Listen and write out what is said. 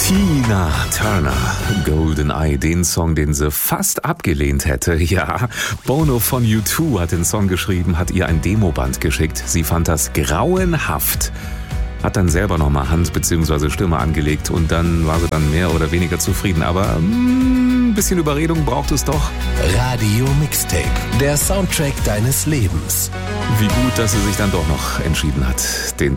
Tina Turner, GoldenEye, den Song, den sie fast abgelehnt hätte. Ja, Bono von U2 hat den Song geschrieben, hat ihr ein Demoband geschickt. Sie fand das grauenhaft. Hat dann selber nochmal Hand bzw. Stimme angelegt und dann war sie dann mehr oder weniger zufrieden. Aber ein bisschen Überredung braucht es doch. Radio Mixtape, der Soundtrack deines Lebens. Wie gut, dass sie sich dann doch noch entschieden hat, den